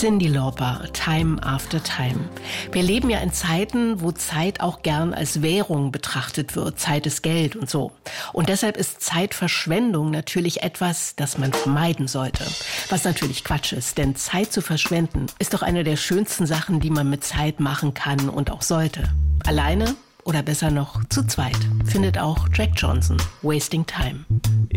Cyndi Lauper, Time After Time. Wir leben ja in Zeiten, wo Zeit auch gern als Währung betrachtet wird. Zeit ist Geld und so. Und deshalb ist Zeitverschwendung natürlich etwas, das man vermeiden sollte. Was natürlich Quatsch ist, denn Zeit zu verschwenden ist doch eine der schönsten Sachen, die man mit Zeit machen kann und auch sollte. Alleine oder besser noch zu zweit, findet auch Jack Johnson. Wasting Time.